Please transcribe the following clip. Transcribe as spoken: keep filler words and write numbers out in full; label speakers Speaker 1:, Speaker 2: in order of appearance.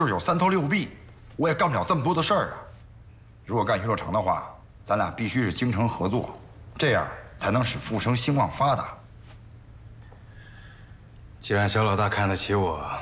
Speaker 1: 就是有三头六臂，我也干不了这么多的事儿啊。如果干娱乐城的话，咱俩必须是精诚合作，这样才能使富生兴旺发达。
Speaker 2: 既然小老大看得起我，